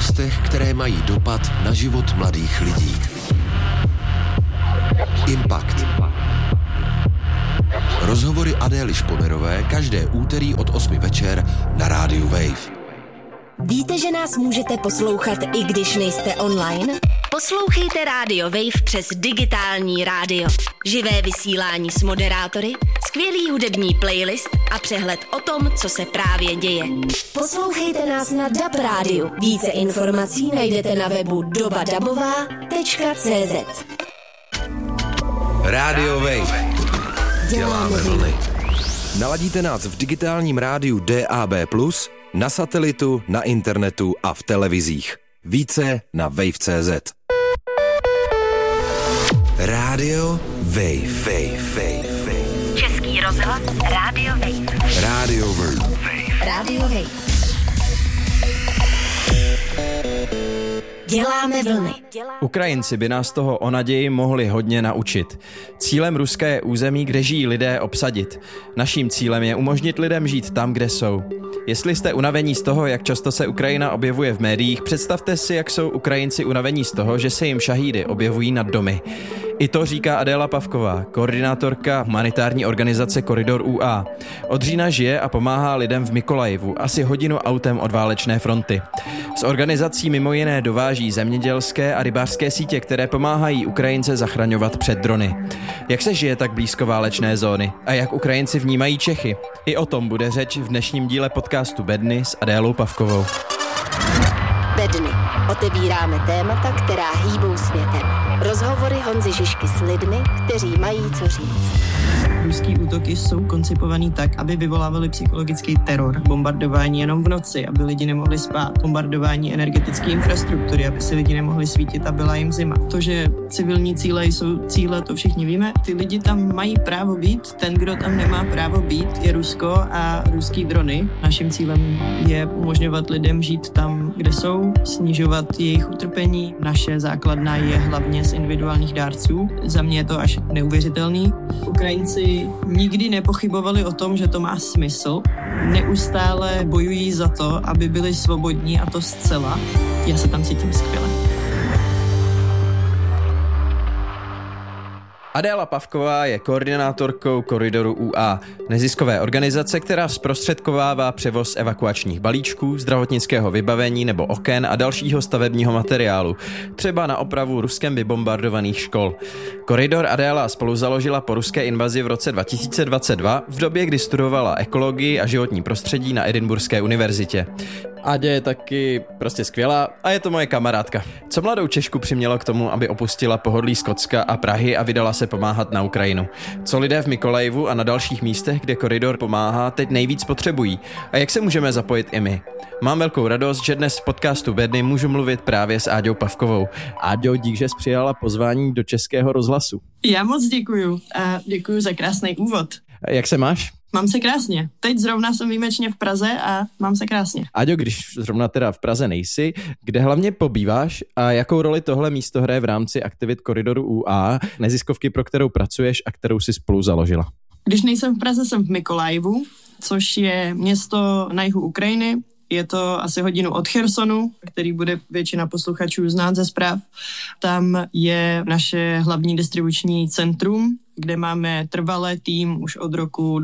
událostech, které mají dopad na život mladých lidí. Impact. Rozhovory Adély Šponerové každé úterý od 8 večer na rádiu Wave. Víte, že nás můžete poslouchat, i když nejste online? Poslouchejte rádio Wave přes digitální rádio. Živé vysílání s moderátory, skvělý hudební playlist a přehled o tom, co se právě děje. Poslouchejte nás na DAB rádiu. Více informací najdete na webu dobadabová.cz. Rádio Wave. Děláme vlny. Naladíte nás v digitálním rádiu DAB+, na satelitu, na internetu a v televizích. Více na wave.cz. Rádio Wave. Český rozhlas Rádio Wave. Rádio Wave. Rádio Wave. Děláme vlny. Ukrajinci by nás toho o naději mohli hodně naučit. Cílem Ruska je území, kde žijí lidé, obsadit. Naším cílem je umožnit lidem žít tam, kde jsou. Jestli jste unavení z toho, jak často se Ukrajina objevuje v médiích, představte si, jak jsou Ukrajinci unavení z toho, že se jim šahídy objevují nad domy. I to říká Adéla Pavková, koordinátorka humanitární organizace Koridor UA. Od října žije a pomáhá lidem v Mykolajivu, asi hodinu autem od válečné fronty. S organizací mimo jiné dováží zemědělské a rybářské sítě, které pomáhají Ukrajince zachraňovat před drony. Jak se žije tak blízko válečné zóny a jak Ukrajinci vnímají Čechy? I o tom bude řeč v dnešním díle podcastu Bedny s Adélou Pavkovou. Bedny. Otevíráme témata, která hýbou světem. Rozhovory Honzy Žižky s lidmi, kteří mají co říct. Ruský útoky jsou koncipovaný tak, aby vyvolávaly psychologický teror. Bombardování jenom v noci, aby lidi nemohli spát. Bombardování energetické infrastruktury, aby si lidi nemohli svítit a byla jim zima. To, že civilní cíle jsou cíle, to všichni víme. Ty lidi tam mají právo být. Ten, kdo tam nemá právo být, je Rusko a ruský drony. Naším cílem je umožňovat lidem žít tam, kde jsou, snižovat jejich utrpení. Naše základna je hlavně z individuálních dárců. Za mě je to až neuvěřitelný. Ukrajinci nikdy nepochybovali o tom, že to má smysl. Neustále bojují za to, aby byli svobodní, a to zcela. Já se tam cítím skvěle. Adéla Pavková je koordinátorkou Koridoru UA, neziskové organizace, která zprostředkovává převoz evakuačních balíčků, zdravotnického vybavení nebo oken a dalšího stavebního materiálu, třeba na opravu Ruskem vybombardovaných škol. Koridor Adéla spoluzaložila po ruské invazi v roce 2022 v době, kdy studovala ekologii a životní prostředí na Edinburghské univerzitě. Adě je taky prostě skvělá a je to moje kamarádka. Co mladou Češku přimělo k tomu, aby opustila pohodlí Skotska a Prahy a vydala se pomáhat na Ukrajinu? Co lidé v Mykolajivu a na dalších místech, kde Koridor pomáhá, teď nejvíc potřebují? A jak se můžeme zapojit i my? Mám velkou radost, že dnes v podcastu Bedny můžu mluvit právě s Áďou Pavkovou. Áďo, dík, že jsi přijala pozvání do Českého rozhlasu. Já moc děkuju a děkuju za krásný úvod. Jak se máš? Mám se krásně. Teď zrovna jsem výjimečně v Praze a mám se krásně. Áďo, když zrovna teda v Praze nejsi, kde hlavně pobýváš a jakou roli tohle místo hraje v rámci aktivit Koridoru UA, neziskovky, pro kterou pracuješ a kterou si spolu založila? Když nejsem v Praze, jsem v Mykolajivu, což je město na jihu Ukrajiny. Je to asi hodinu od Chersonu, který bude většina posluchačů znát ze zpráv. Tam je naše hlavní distribuční centrum, kde máme trvalé tým už od roku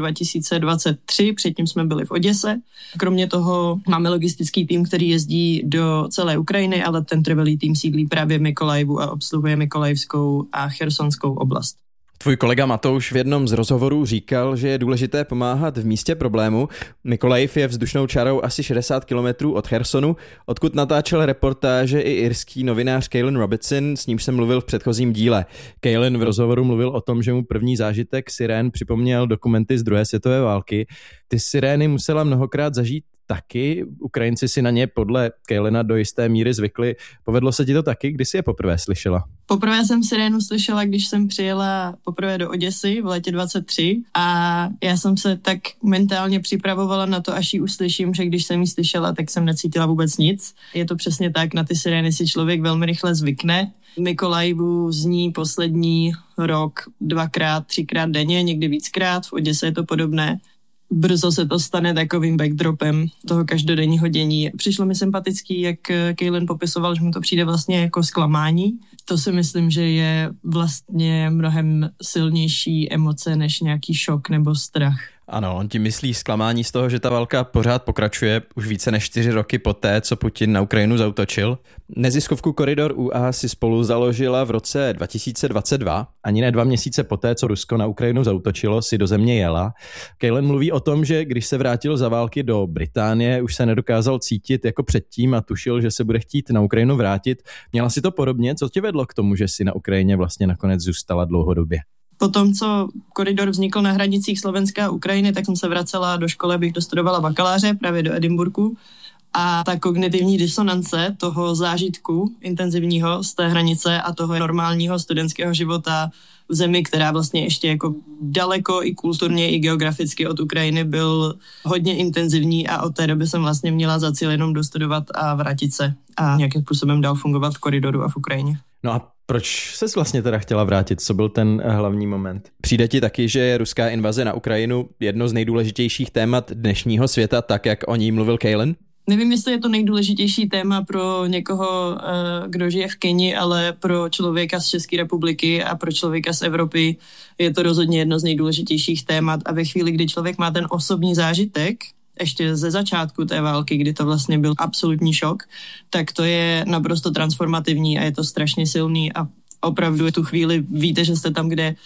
2023, předtím jsme byli v Oděse. Kromě toho máme logistický tým, který jezdí do celé Ukrajiny, ale ten trvalý tým sídlí právě v Mykolajivu a obsluhuje Mykolajivskou a Chersonskou oblast. Tvůj kolega Matouš v jednom z rozhovorů říkal, že je důležité pomáhat v místě problému. Mykolajiv je vzdušnou čarou asi 60 kilometrů od Chersonu, odkud natáčel reportáže i irský novinář Caolan Robertson, s ním jsem mluvil v předchozím díle. Caolan v rozhovoru mluvil o tom, že mu první zážitek sirén připomněl dokumenty z druhé světové války. Ty sirény musela mnohokrát zažít taky. Ukrajinci si na ně podle Caolana do jisté míry zvykli. Povedlo se ti to taky? Kdy jsi je poprvé slyšela? Poprvé jsem sirénu slyšela, když jsem přijela poprvé do Oděsy v létě 23 a já jsem se tak mentálně připravovala na to, až ji uslyším, že když jsem ji slyšela, tak jsem necítila vůbec nic. Je to přesně tak, na ty sirény si člověk velmi rychle zvykne. V Mykolajivu zní poslední rok 2x, 3x denně, někdy víckrát, v Oděse je to podobné. brzo se to stane takovým backdropem toho každodenního dění. Přišlo mi sympatický, jak Kejlen popisoval, že mu to přijde vlastně jako zklamání. To si myslím, že je vlastně mnohem silnější emoce než nějaký šok nebo strach. Ano, on ti myslí zklamání z toho, že ta válka pořád pokračuje už více než 4 roky poté, co Putin na Ukrajinu zaútočil. Neziskovku Koridor UA si spolu založila v roce 2022. Ani ne 2 měsíce poté, co Rusko na Ukrajinu zaútočilo, si do země jela. Kejlen mluví o tom, že když se vrátil za války do Británie, už se nedokázal cítit jako předtím a tušil, že se bude chtít na Ukrajinu vrátit. Měla si to podobně? Co tě vedlo k tomu, že si na Ukrajině vlastně nakonec zůstala dlouhodobě? Potom, co Koridor vznikl na hranicích Slovenska a Ukrajiny, tak jsem se vracela do školy, abych dostudovala bakaláře právě do Edinburghu. A ta kognitivní disonance toho zážitku intenzivního z té hranice a toho normálního studentského života v zemi, která vlastně ještě jako daleko i kulturně, i geograficky od Ukrajiny byl hodně intenzivní a od té doby jsem vlastně měla za cíl jenom dostudovat a vrátit se a nějakým způsobem dál fungovat v Koridoru a v Ukrajině. No a proč ses vlastně teda chtěla vrátit? Co byl ten hlavní moment? Přijde ti taky, že je ruská invaze na Ukrajinu jedno z nejdůležitějších témat dnešního světa, tak jak o ní mluvil Kejlen? Nevím, jestli je to nejdůležitější téma pro někoho, kdo žije v Keni, ale pro člověka z České republiky a pro člověka z Evropy je to rozhodně jedno z nejdůležitějších témat. A ve chvíli, kdy člověk má ten osobní zážitek, ještě ze začátku té války, kdy to vlastně byl absolutní šok, tak to je naprosto transformativní a je to strašně silný a opravdu v tu chvíli víte, že jste tam, kde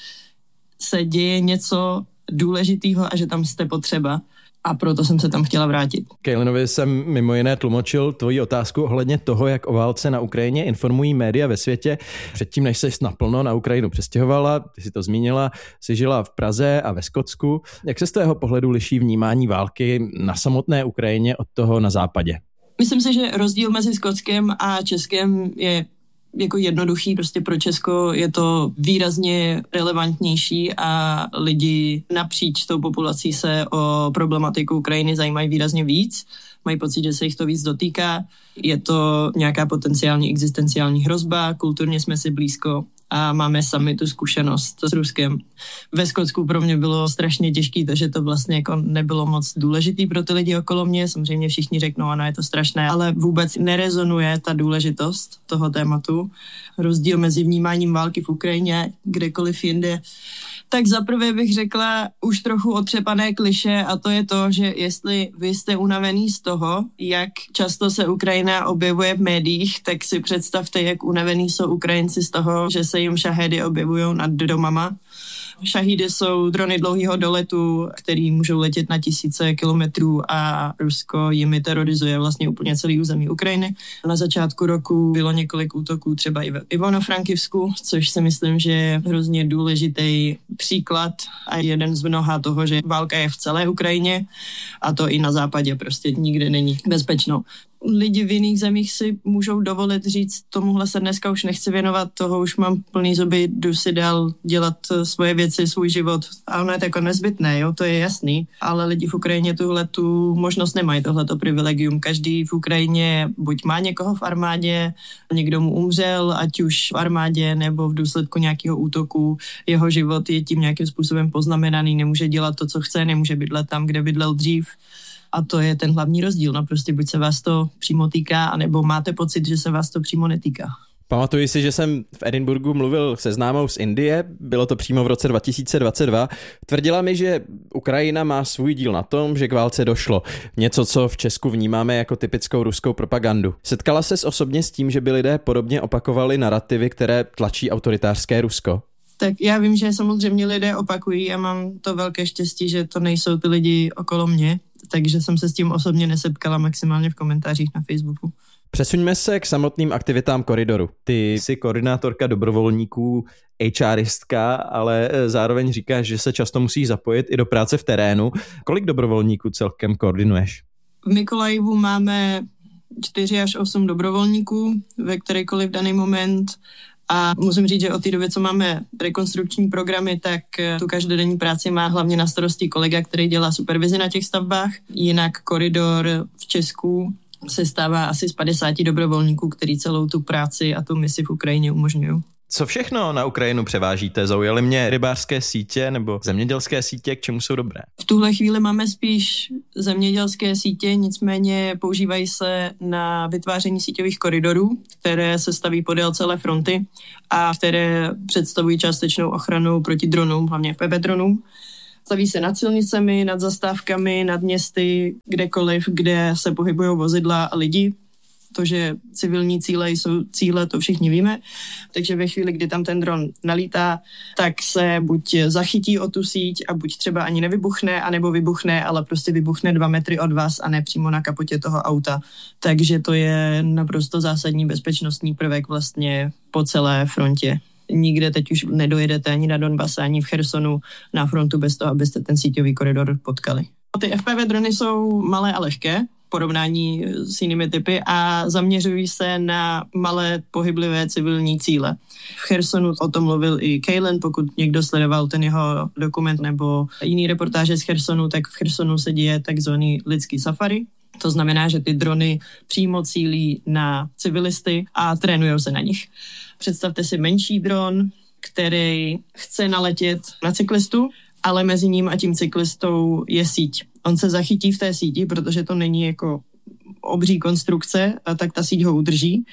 se děje něco důležitého a že tam jste potřeba. A proto jsem se tam chtěla vrátit. Kejlenovi jsem mimo jiné tlumočil tvoji otázku ohledně toho, jak o válce na Ukrajině informují média ve světě. Předtím, než ses naplno na Ukrajinu přestěhovala, ty si to zmínila, jsi žila v Praze a ve Skotsku. Jak se z tvého pohledu liší vnímání války na samotné Ukrajině od toho na západě? Myslím si, že rozdíl mezi Skotskem a Českem je jako jednoduchý, prostě pro Česko je to výrazně relevantnější a lidi napříč tou populací se o problematiku Ukrajiny zajímají výrazně víc, mají pocit, že se jich to víc dotýká, je to nějaká potenciální existenciální hrozba, kulturně jsme si blízko a máme sami tu zkušenost s Ruskem. Ve Skotsku pro mě bylo strašně těžký, takže to vlastně jako nebylo moc důležitý pro ty lidi okolo mě. Samozřejmě všichni řeknou, ano, je to strašné, ale vůbec nerezonuje ta důležitost toho tématu. Rozdíl mezi vnímáním války v Ukrajině, kdekoliv jinde. Tak zaprvé bych řekla už trochu otřepané klišé a to je to, že jestli vy jste unavený z toho, jak často se Ukrajina objevuje v médiích, tak si představte, jak unavený jsou Ukrajinci z toho, že se jim šahédy objevují nad domama. Šahídy jsou drony dlouhého doletu, který můžou letět na 1000 kilometrů a Rusko jimi terorizuje vlastně úplně celý území Ukrajiny. Na začátku roku bylo několik útoků třeba i v Ivano-Frankivsku, což si myslím, že je hrozně důležitý příklad a jeden z mnoha toho, že válka je v celé Ukrajině a to i na západě prostě nikde není bezpečno. Lidi v jiných zemích si můžou dovolit říct, tomuhle se dneska už nechci věnovat, toho už mám plný zuby, jdu si dál dělat svoje věci, svůj život. A ono je to jako nezbytné, jo, to je jasný. Ale lidi v Ukrajině tuhle tu možnost nemají, tohleto privilegium. Každý v Ukrajině buď má někoho v armádě, někdo mu umřel, ať už v armádě nebo v důsledku nějakého útoku. Jeho život je tím nějakým způsobem poznamenaný, nemůže dělat to, co chce, nemůže bydlet tam, kde bydlel dřív. A to je ten hlavní rozdíl. No prostě buď se vás to přímo týká, anebo máte pocit, že se vás to přímo netýká. Pamatuji si, že jsem v Edinburghu mluvil se známou z Indie, bylo to přímo v roce 2022. Tvrdila mi, že Ukrajina má svůj díl na tom, že k válce došlo. Něco, co v Česku vnímáme jako typickou ruskou propagandu. Setkala ses osobně s tím, že by lidé podobně opakovali narativy, které tlačí autoritářské Rusko? Tak já vím, že samozřejmě lidé opakují a mám to velké štěstí, že to nejsou ty lidi okolo mě, takže jsem se s tím osobně nesetkala maximálně v komentářích na Facebooku. Přesuňme se k samotným aktivitám Koridoru. Ty jsi koordinátorka dobrovolníků, HRistka, ale zároveň říkáš, že se často musíš zapojit i do práce v terénu. Kolik dobrovolníků celkem koordinuješ? V Mykolajivu máme 4 až 8 dobrovolníků ve kterýkoliv daný moment. A musím říct, že od té doby, co máme rekonstrukční programy, tak tu každodenní práci má hlavně na starosti kolega, který dělá supervizi na těch stavbách. Jinak Koridor v Česku se stává asi z 50 dobrovolníků, který celou tu práci a tu misi v Ukrajině umožňují. Co všechno na Ukrajinu převážíte? Zaujaly mě rybářské sítě nebo zemědělské sítě, k čemu jsou dobré? V tuhle chvíli máme spíš zemědělské sítě, nicméně používají se na vytváření síťových koridorů, které se staví podél celé fronty a které představují částečnou ochranu proti dronům, hlavně FPV dronům. Staví se nad silnicemi, nad zastávkami, nad městy, kdekoliv, kde se pohybují vozidla a lidi. To, že civilní cíle jsou cíle, to všichni víme. Takže ve chvíli, kdy tam ten dron nalítá, tak se buď zachytí o tu síť a buď třeba ani nevybuchne, anebo vybuchne, ale prostě vybuchne 2 metry od vás a ne přímo na kapotě toho auta. Takže to je naprosto zásadní bezpečnostní prvek vlastně po celé frontě. Nikde teď už nedojedete ani na Donbase, ani v Chersonu na frontu bez toho, abyste ten síťový koridor potkali. Ty FPV drony jsou malé a lehké, porovnání s jinými typy a zaměřují se na malé pohyblivé civilní cíle. V Chersonu o tom mluvil i Kejlen, pokud někdo sledoval ten jeho dokument nebo jiný reportáže z Chersonu, tak v Chersonu se děje takzvaný lidský safari. To znamená, že ty drony přímo cílí na civilisty a trénujou se na nich. Představte si menší dron, který chce naletět na cyklistu, ale mezi ním a tím cyklistou je síť. On se zachytí v té síti, protože to není jako obří konstrukce, a tak ta síť ho udrží.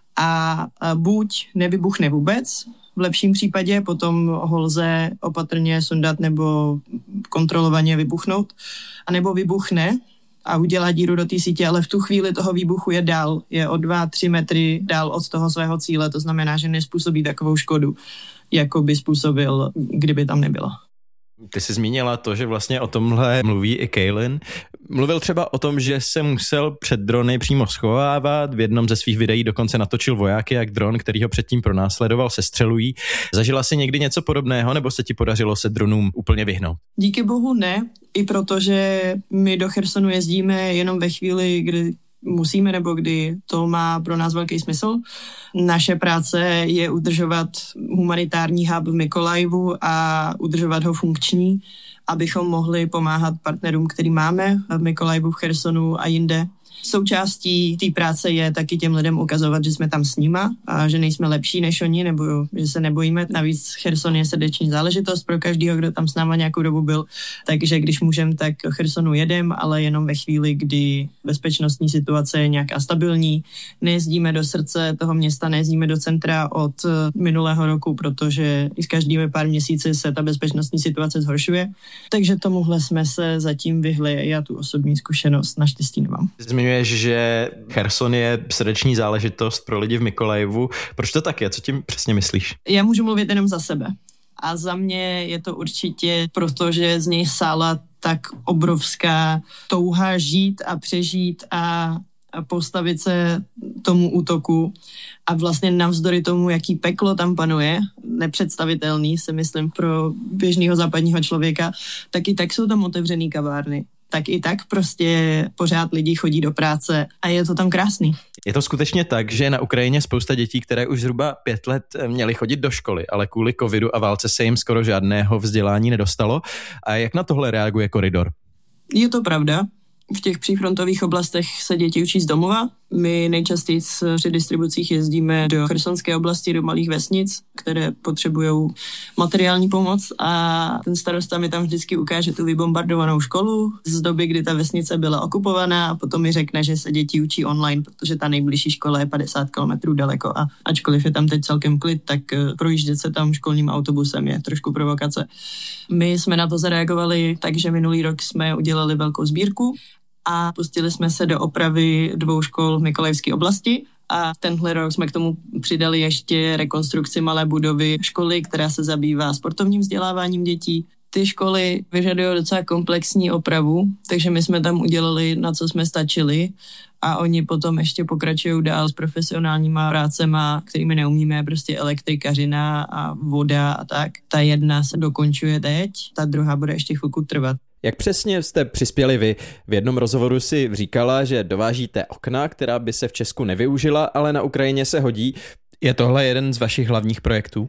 A buď nevybuchne vůbec, v lepším případě, potom ho lze opatrně sundat nebo kontrolovaně vybuchnout, anebo vybuchne a udělá díru do té sítě, ale v tu chvíli toho výbuchu je dál, je o 2-3 metry dál od toho svého cíle, to znamená, že nespůsobí takovou škodu, jako by způsobil, kdyby tam nebyla. Ty jsi zmínila to, že vlastně o tomhle mluví i Kejlen. Mluvil třeba o tom, že se musel před drony přímo schovávat, v jednom ze svých videí dokonce natočil vojáky, jak dron, který ho předtím pronásledoval, sestřelují. Zažila jsi někdy něco podobného, nebo se ti podařilo se dronům úplně vyhnout? Díky bohu ne, i protože my do Chersonu jezdíme jenom ve chvíli, kdy musíme, nebo kdy to má pro nás velký smysl. Naše práce je udržovat humanitární hub v Mykolajivu a udržovat ho funkční, abychom mohli pomáhat partnerům, který máme v Mykolajivu, v Chersonu a jinde. Součástí té práce je taky těm lidem ukazovat, že jsme tam s nima a že nejsme lepší než oni, nebo že se nebojíme. Navíc Cherson je srdeční záležitost pro každého, kdo tam s náma nějakou dobu byl. Takže když můžeme, tak Chersonu jedem, ale jenom ve chvíli, kdy bezpečnostní situace je nějaká stabilní. Nejezdíme do srdce toho města, nejezdíme do centra od minulého roku, protože i s každými pár měsíci se ta bezpečnostní situace zhoršuje. Takže tomuhle jsme se zatím vyhli. Já tu osobní zkušenost naštěstí nemám. Zmiňuješ, že Cherson je srdeční záležitost pro lidi v Mykolajivu. Proč to tak je? Co tím přesně myslíš? Já můžu mluvit jenom za sebe. A za mě je to určitě, protože z něj sála tak obrovská touha žít a přežít a postavit se tomu útoku. A vlastně navzdory tomu, jaký peklo tam panuje, nepředstavitelný, si myslím, pro běžného západního člověka, tak i tak jsou tam otevřený kavárny. Tak i tak prostě pořád lidi chodí do práce a je to tam krásný. Je to skutečně tak, že na Ukrajině spousta dětí, které už zhruba 5 let měly chodit do školy, ale kvůli covidu a válce se jim skoro žádného vzdělání nedostalo. A jak na tohle reaguje Koridor? Je to pravda. V těch přífrontových oblastech se děti učí z domova. My nejčastěji při distribucích jezdíme do chersonské oblasti, do malých vesnic, které potřebují materiální pomoc a ten starosta mi tam vždycky ukáže tu vybombardovanou školu z doby, kdy ta vesnice byla okupovaná a potom mi řekne, že se děti učí online, protože ta nejbližší škola je 50 kilometrů daleko a ačkoliv je tam teď celkem klid, tak projíždět se tam školním autobusem je trošku provokace. My jsme na to zareagovali, takže minulý rok jsme udělali velkou sbírku a pustili jsme se do opravy 2 škol v Mykolajivské oblasti a tenhle rok jsme k tomu přidali ještě rekonstrukci malé budovy školy, která se zabývá sportovním vzděláváním dětí. Ty školy vyžadují docela komplexní opravu, takže my jsme tam udělali, na co jsme stačili a oni potom ještě pokračují dál s profesionálníma prácema, kterými neumíme, prostě elektrikařina a voda a tak. Ta jedna se dokončuje teď, ta druhá bude ještě chvilku trvat. Jak přesně jste přispěli vy? V jednom rozhovoru si říkala, že dovážíte okna, která by se v Česku nevyužila, ale na Ukrajině se hodí. Je tohle jeden z vašich hlavních projektů?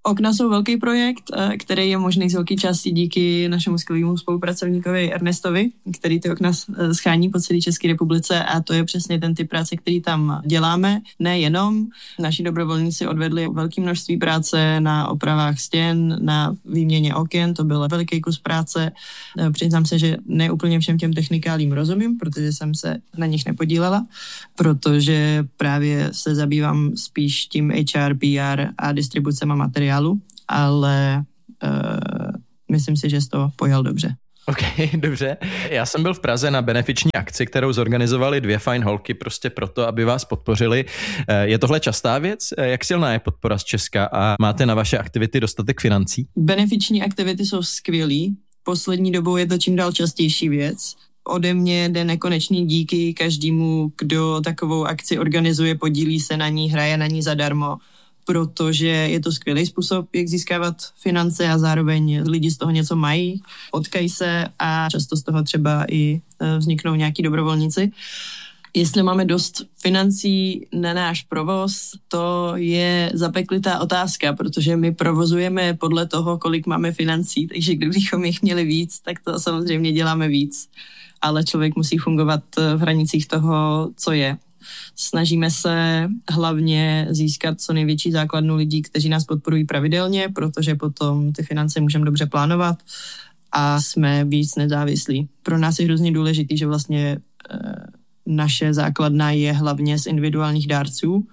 Okna jsou velký projekt, který je možný z velké části díky našemu skvělému spolupracovníkovi Ernestovi, který ty okna schání po celé České republice a to je přesně ten typ práce, který tam děláme. Nejenom, naši dobrovolníci odvedli velké množství práce na opravách stěn, na výměně oken, to byl veliký kus práce. Přiznám se, že ne úplně všem těm technikálím rozumím, protože jsem se na nich nepodílela, protože právě se zabývám spíš tím HR, PR a distribucema materiálu, ale myslím si, že jsi to pojal dobře. OK, dobře. Já jsem byl v Praze na benefiční akci, kterou zorganizovali 2 fajn holky prostě proto, aby vás podpořili. Je tohle častá věc? Jak silná je podpora z Česka a máte na vaše aktivity dostatek financí? Benefiční aktivity jsou skvělý. Poslední dobou je to čím dál častější věc. Ode mě jde nekonečný díky každému, kdo takovou akci organizuje, podílí se na ní, hraje na ní zadarmo, protože je to skvělý způsob, jak získávat finance a zároveň lidi z toho něco mají, potkají se a často z toho třeba i vzniknou nějaký dobrovolníci. Jestli máme dost financí na náš provoz, to je zapeklitá otázka, protože my provozujeme podle toho, kolik máme financí, takže kdybychom jich měli víc, tak to samozřejmě děláme víc. Ale člověk musí fungovat v hranicích toho, co je. Snažíme se hlavně získat co největší základnu lidí, kteří nás podporují pravidelně, protože potom ty finance můžeme dobře plánovat a jsme víc nezávislí. Pro nás je hrozně důležitý, že vlastně naše základna je hlavně z individuálních dárců.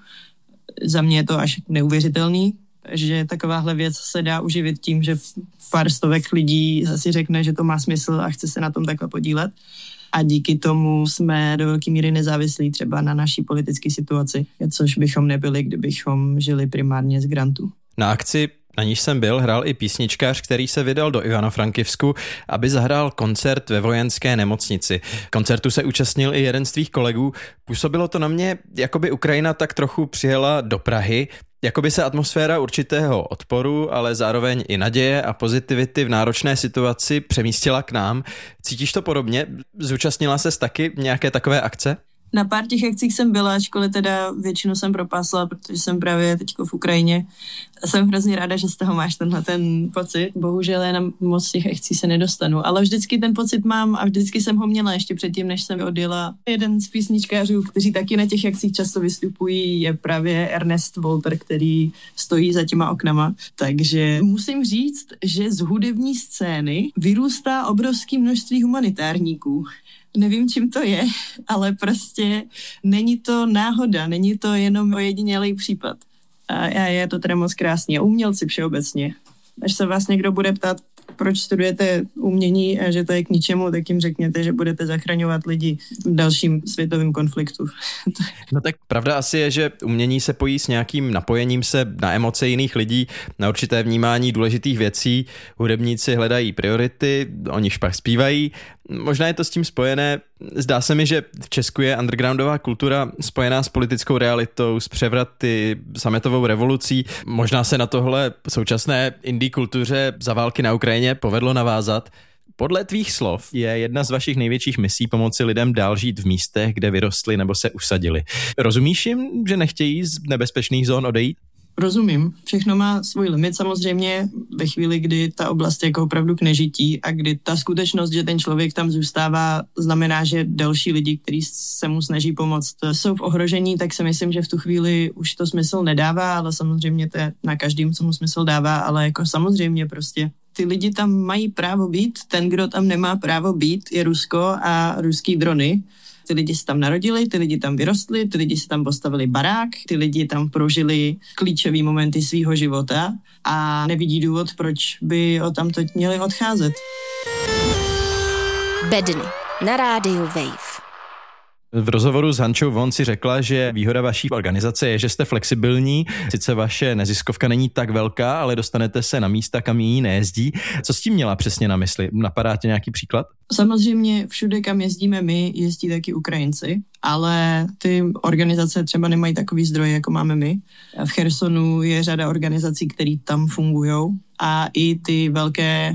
Za mě je to až neuvěřitelný, že takováhle věc se dá uživit tím, že pár stovek lidí si řekne, že to má smysl a chce se na tom takhle podílet. A díky tomu jsme do velké míry nezávislí třeba na naší politické situaci, což bychom nebyli, kdybychom žili primárně z grantů. Na akci, na níž jsem byl, hrál i písničkář, který se vydal do Ivano-Frankivsku, aby zahrál koncert ve vojenské nemocnici. Koncertu se účastnil i jeden z tvých kolegů. Působilo to na mě, jako by Ukrajina tak trochu přijela do Prahy, jako by se atmosféra určitého odporu, ale zároveň i naděje a pozitivity v náročné situaci přemístila k nám. Cítíš to podobně? Zúčastnila ses taky nějaké takové akce? Na pár těch akcích jsem byla, ačkoliv teda většinu jsem propásla, protože jsem právě teďko v Ukrajině. Jsem hrozně ráda, že z toho máš tenhle ten pocit. Bohužel já na moc těch akcí se nedostanu, ale vždycky ten pocit mám a vždycky jsem ho měla ještě předtím, než jsem odjela. Jeden z písničkářů, kteří taky na těch akcích často vystupují, je právě Ernest Walter, který stojí za těma oknama. Takže musím říct, že z hudební scény vyrůstá obrovské množství humanitárníků. Nevím, čím to je, ale prostě není to náhoda, není to jenom ojedinělý případ. A je to teda moc krásný. A umělci všeobecně. Až se vás někdo bude ptát, proč studujete umění a že to je k ničemu, tak jim řekněte, že budete zachraňovat lidi v dalším světovém konfliktu. No tak pravda asi je, že umění se pojí s nějakým napojením se na emoce jiných lidí, na určité vnímání důležitých věcí. Hudebníci hledají priority, oni pak zpívají. Možná je to s tím spojené. Zdá se mi, že v Česku je undergroundová kultura spojená s politickou realitou, s převraty, sametovou revolucí. Možná se na tohle současné indie kultuře za války na Ukrajině povedlo navázat. Podle tvých slov je jedna z vašich největších misí pomoci lidem dál žít v místech, kde vyrostli nebo se usadili. Rozumíš jim, že nechtějí z nebezpečných zón odejít? Rozumím. Všechno má svůj limit samozřejmě ve chvíli, kdy ta oblast je jako opravdu k nežití a kdy ta skutečnost, že ten člověk tam zůstává, znamená, že další lidi, kteří se mu snaží pomoct, jsou v ohrožení, tak si myslím, že v tu chvíli už to smysl nedává, ale samozřejmě to je na každým, co mu smysl dává, ale jako samozřejmě prostě ty lidi tam mají právo být, ten, kdo tam nemá právo být, je Rusko a ruský drony. Ty lidi se tam narodili, ty lidi tam vyrostli, ty lidi si tam postavili barák, ty lidi tam prožili klíčové momenty svýho života a nevidí důvod, proč by o tamto měli odcházet. Bedny na rádiu Wave. V rozhovoru s Hančou Von si řekla, že výhoda vaší organizace je, že jste flexibilní. Sice vaše neziskovka není tak velká, ale dostanete se na místa, kam jiní nejezdí. Co s tím měla přesně na mysli? Napadá tě nějaký příklad? Samozřejmě všude, kam jezdíme my, jezdí taky Ukrajinci, ale ty organizace třeba nemají takový zdroje, jako máme my. V Chersonu je řada organizací, které tam fungujou a i ty velké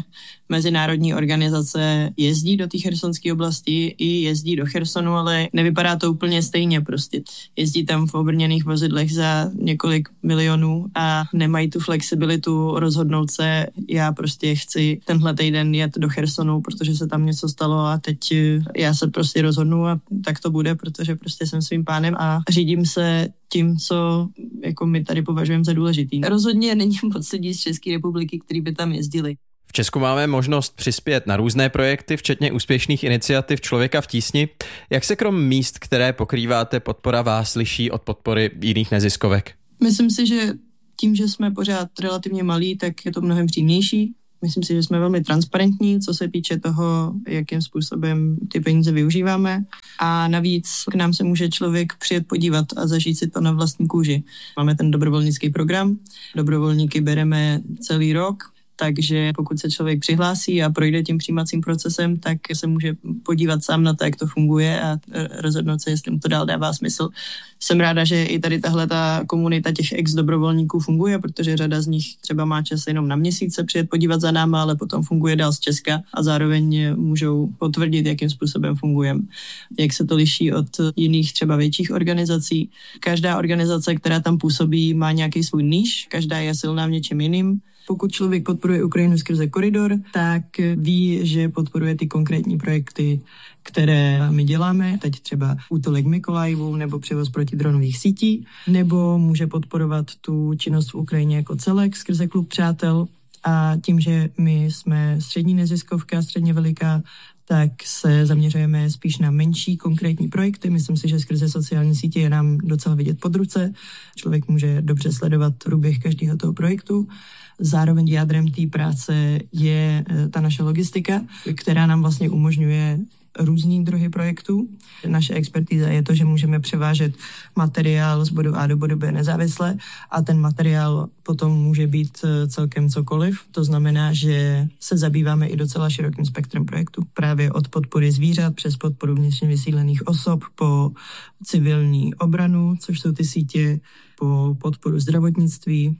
mezinárodní organizace jezdí do té chersonské oblasti i jezdí do Chersonu, ale nevypadá to úplně stejně prostě. Jezdí tam v obrněných vozidlech za několik milionů a nemají tu flexibilitu rozhodnout se, já prostě chci tenhle týden jet do Chersonu, protože se tam něco stalo a teď já se prostě rozhodnu a tak to bude, protože prostě jsem svým pánem a řídím se tím, co jako my tady považujeme za důležitý. Rozhodně není moc lidí z České republiky, kteří by tam jezdili. V Česku máme možnost přispět na různé projekty, včetně úspěšných iniciativ Člověka v tísni. Jak se krom míst, které pokrýváte, podpora vás liší od podpory jiných neziskovek? Myslím si, že tím, že jsme pořád relativně malí, tak je to mnohem přímější. Myslím si, že jsme velmi transparentní, co se týče toho, jakým způsobem ty peníze využíváme. A navíc k nám se může člověk přijet podívat a zažít si to na vlastní kůži. Máme ten dobrovolnický program. Dobrovolníky bereme celý rok. Takže pokud se člověk přihlásí a projde tím přijímacím procesem, tak se může podívat sám na to, jak to funguje a rozhodnout se, jestli mu to dál dává smysl. Jsem ráda, že i tady tahle ta komunita těch ex-dobrovolníků funguje, protože řada z nich třeba má čas jenom na měsíc se přijet podívat za náma, ale potom funguje dál z Česka a zároveň můžou potvrdit, jakým způsobem fungujeme. Jak se to liší od jiných třeba větších organizací. Každá organizace, která tam působí, má nějaký svůj níž, každá je silná v něčem jiným. Pokud člověk podporuje Ukrajinu skrze koridor, tak ví, že podporuje ty konkrétní projekty, které my děláme, teď třeba útulek Mykolajivu nebo převoz protidronových sítí, nebo může podporovat tu činnost v Ukrajině jako celek skrze klub přátel. A tím, že my jsme střední neziskovka, středně veliká, tak se zaměřujeme spíš na menší konkrétní projekty. Myslím si, že skrze sociální sítě je nám docela vidět pod ruce. Člověk může dobře sledovat průběh každého toho projektu. Zároveň jádrem té práce je ta naše logistika, která nám vlastně umožňuje různý druhy projektů. Naše expertíza je to, že můžeme převážet materiál z bodu A do bodu B nezávisle a ten materiál potom může být celkem cokoliv. To znamená, že se zabýváme i docela širokým spektrem projektů. Právě od podpory zvířat přes podporu vnitřně vysídlených osob po civilní obranu, což jsou ty sítě, po podporu zdravotnictví,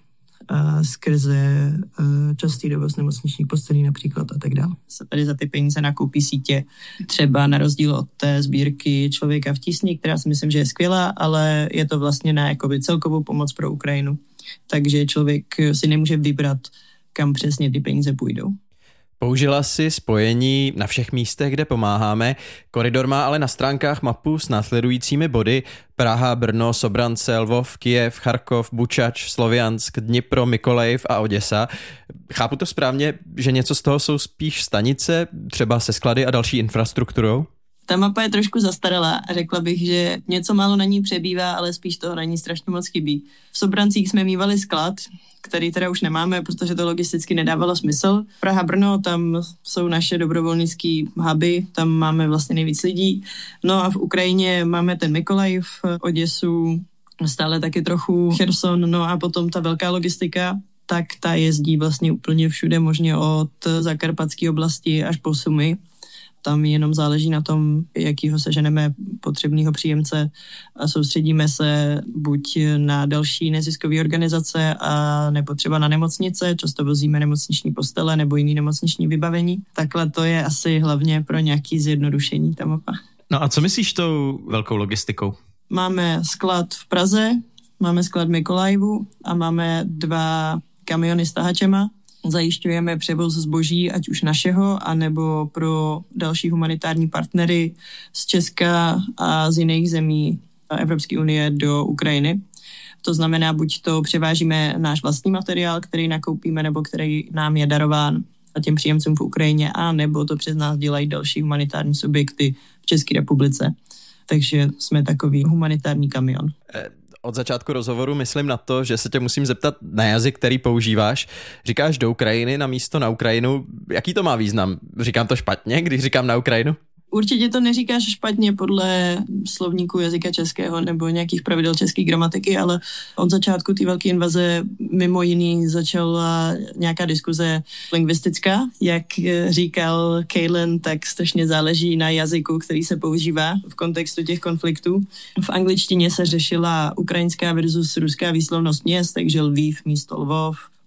a skrze častý dovoz nemocniční postelí například a tak dále. Se tady za ty peníze nakoupí sítě, třeba na rozdíl od té sbírky Člověka v tísni, která si myslím, že je skvělá, ale je to vlastně na jakoby celkovou pomoc pro Ukrajinu. Takže člověk si nemůže vybrat, kam přesně ty peníze půjdou. Použila si spojení na všech místech, kde pomáháme. Koridor má ale na stránkách mapu s následujícími body: Praha, Brno, Sobrance, Lvov, Kyjev, Charkov, Bučač, Sloviansk, Dnipro, Mykolajiv a Oděsa. Chápu to správně, že něco z toho jsou spíš stanice, třeba se sklady a další infrastrukturou? Ta mapa je trošku zastaralá a řekla bych, že něco málo na ní přebývá, ale spíš toho na ní strašně moc chybí. V Sobrancích jsme mívali sklad, který teda už nemáme, protože to logisticky nedávalo smysl. Praha, Brno, tam jsou naše dobrovolnický huby, tam máme vlastně nejvíc lidí. No a v Ukrajině máme ten Mykolajiv, Oděsu, stále taky trochu Cherson, no a potom ta velká logistika, tak ta jezdí vlastně úplně všude, možně od Zakarpatské oblasti až po Sumy. Tam jenom záleží na tom, jakýho seženeme potřebného příjemce a soustředíme se buď na další neziskové organizace a nebo třeba na nemocnice, často vozíme nemocniční postele nebo jiný nemocniční vybavení. Takhle to je asi hlavně pro nějaký zjednodušení ta mapa. No a co myslíš tou velkou logistikou? Máme sklad v Praze, máme sklad v Mykolajivu a máme 2 kamiony s tahačema. Zajišťujeme převoz zboží, ať už našeho, anebo pro další humanitární partnery z Česka a z jiných zemí Evropské unie do Ukrajiny. To znamená, buď to převážíme náš vlastní materiál, který nakoupíme, nebo který nám je darován těm příjemcům v Ukrajině, a nebo to přes nás dělají další humanitární subjekty v České republice. Takže jsme takový humanitární kamion. Od začátku rozhovoru myslím na to, že se tě musím zeptat na jazyk, který používáš. Říkáš do Ukrajiny na místo na Ukrajinu. Jaký to má význam? Říkám to špatně, když říkám na Ukrajinu? Určitě to neříkáš špatně podle slovníku jazyka českého nebo nějakých pravidel české gramatiky, ale od začátku té velké invaze mimo jiný začala nějaká diskuze lingvistická. Jak říkal Kejlen, tak strašně záleží na jazyku, který se používá v kontextu těch konfliktů. V angličtině se řešila ukrajinská versus ruská výslovnost měst, takže Lviv místo Lvov,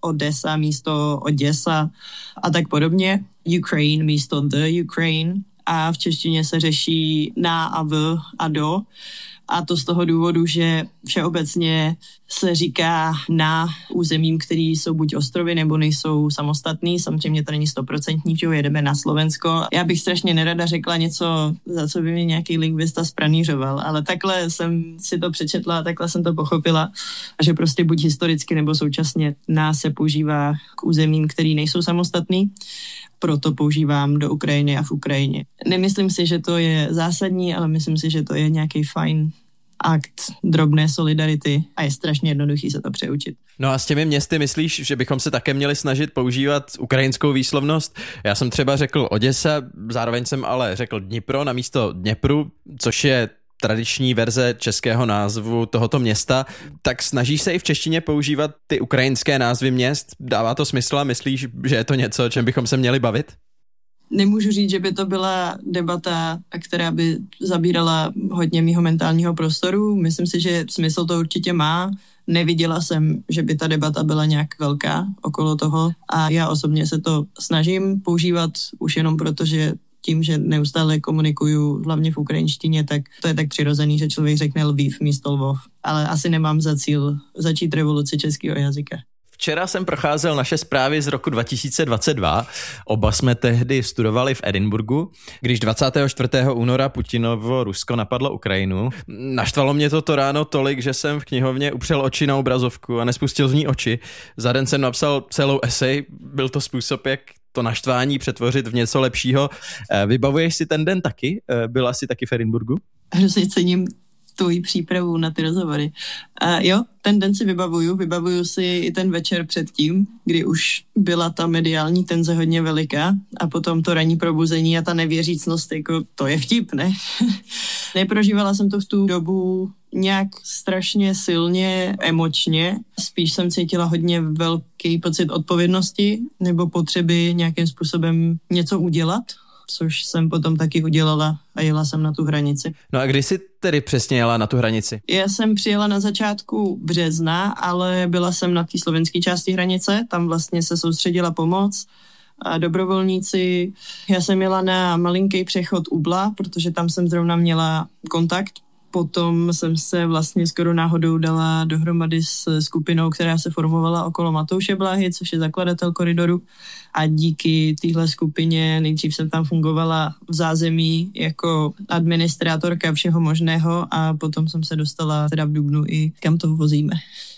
Odessa místo Oděsa a tak podobně. Ukraine místo the Ukraine a v češtině se řeší na a v a do. A to z toho důvodu, že všeobecně se říká na územím, které jsou buď ostrovy, nebo nejsou samostatný. Samozřejmě to není 100%, že jedeme na Slovensko. Já bych strašně nerada řekla něco, za co by mě nějaký lingvista spranířoval, ale takhle jsem si to přečetla, takhle jsem to pochopila, a že prostě buď historicky, nebo současně na se používá k územím, které nejsou samostatný. Proto používám do Ukrajiny a v Ukrajině. Nemyslím si, že to je zásadní, ale myslím si, že to je nějaký fajn akt drobné solidarity a je strašně jednoduchý se to přeučit. No a s těmi městy myslíš, že bychom se také měli snažit používat ukrajinskou výslovnost? Já jsem třeba řekl Oděsa, zároveň jsem ale řekl Dnipro namísto Dněpru, což je tradiční verze českého názvu tohoto města. Tak snažíš se i v češtině používat ty ukrajinské názvy měst? Dává to smysl a myslíš, že je to něco, o čem bychom se měli bavit? Nemůžu říct, že by to byla debata, která by zabírala hodně mýho mentálního prostoru. Myslím si, že smysl to určitě má. Neviděla jsem, že by ta debata byla nějak velká okolo toho a já osobně se to snažím používat už jenom proto, že tím, že neustále komunikuju hlavně v ukrajinštině, tak to je tak přirozený, že člověk řekne Lviv místo Lvov. Ale asi nemám za cíl začít revoluci českého jazyka. Včera jsem procházel naše zprávy z roku 2022. Oba jsme tehdy studovali v Edinburgu, když 24. února Putinovo Rusko napadlo Ukrajinu. Naštvalo mě to ráno tolik, že jsem v knihovně upřel oči na obrazovku a nespustil z ní oči. Za den jsem napsal celou esej, byl to způsob, jak to naštvání přetvořit v něco lepšího. Vybavuješ si ten den taky? Byla jsi taky v Edinburgu? Hrozně cením tvoji přípravu na ty rozhovory. Jo, ten den si vybavuju si i ten večer předtím, kdy už byla ta mediální tenze hodně veliká a potom to ranní probuzení a ta nevěřícnost, jako to je vtip, ne? Neprožívala jsem to v tu dobu nějak strašně silně emočně. Spíš jsem cítila hodně velký pocit odpovědnosti nebo potřeby nějakým způsobem něco udělat, což jsem potom taky udělala a jela jsem na tu hranici. No a kdy jsi tedy přesně jela na tu hranici? Já jsem přijela na začátku března, ale byla jsem na té slovenské části hranice, tam vlastně se soustředila pomoc a dobrovolníci. Já jsem jela na malinký přechod Ubla, protože tam jsem zrovna měla kontakt. Potom jsem se vlastně skoro náhodou dala dohromady s skupinou, která se formovala okolo Matouše Bláhy, což je zakladatel koridoru. A díky téhle skupině nejdřív jsem tam fungovala v zázemí jako administrátorka všeho možného a potom jsem se dostala teda v dubnu i kam to vozíme.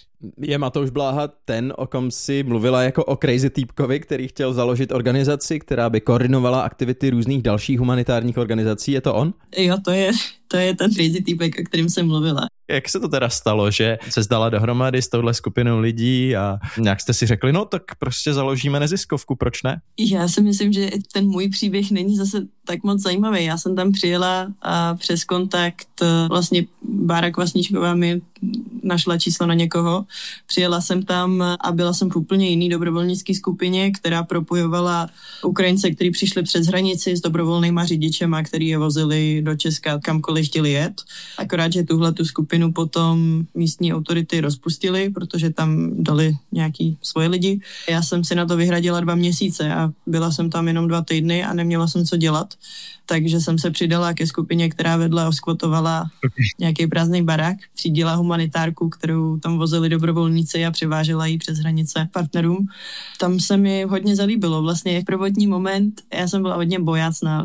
Je Matouš Bláha ten, o kom si mluvila jako o crazy týpkovi, který chtěl založit organizaci, která by koordinovala aktivity různých dalších humanitárních organizací? Je to on? Jo, to je ten crazy týpek, o kterým jsem mluvila. Jak se to teda stalo, že se zdala dohromady s touhle skupinou lidí a nějak jste si řekli, no tak prostě založíme neziskovku, proč ne? Já si myslím, že ten můj příběh není zase tak moc zajímavý. Já jsem tam přijela a přes kontakt vlastně Bára Kvasničková mi našla číslo na někoho. Přijela jsem tam a byla jsem v úplně jiný dobrovolnické skupině, která propojovala Ukrajince, kteří přišli přes hranici s dobrovolnýma řidičema, který je vozili do Česka kamkoliv chtěli jet. Akorát, že tuhle tu skupinu potom místní autority rozpustili, protože tam dali nějaký svoje lidi. Já jsem si na to vyhradila 2 měsíce a byla jsem tam jenom 2 týdny a neměla jsem co dělat. Takže jsem se přidala ke skupině, která vedle oskvotovala nějaký prázdný barák, třídila humanitárku, kterou tam vozili dobrovolníci a přivážela ji přes hranice partnerům. Tam se mi hodně zalíbilo. Vlastně v prvotní moment, já jsem byla hodně bojácná,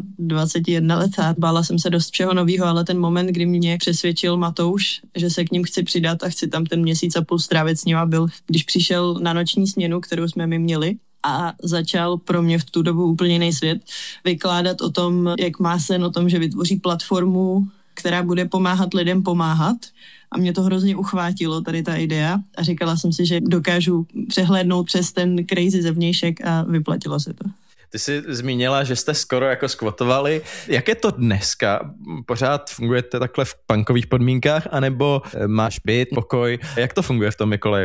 21 letá, bála jsem se dost všeho novýho, ale ten moment, kdy mě přesvědčil Matouš, že se k ním chci přidat a chci tam ten měsíc a půl strávit s nima, byl, když přišel na noční směnu, kterou jsme my měli, a začal pro mě v tu dobu úplně jiný svět vykládat o tom, jak má sen o tom, že vytvoří platformu, která bude pomáhat lidem pomáhat. A mě to hrozně uchvátilo, tady ta idea. A říkala jsem si, že dokážu přehlédnout přes ten crazy zevnějšek a vyplatilo se to. Ty jsi zmínila, že jste skoro jako skvotovali. Jak je to dneska? Pořád fungujete takhle v punkových podmínkách, anebo máš byt, pokoj? Jak to funguje v tom Mykolajevu?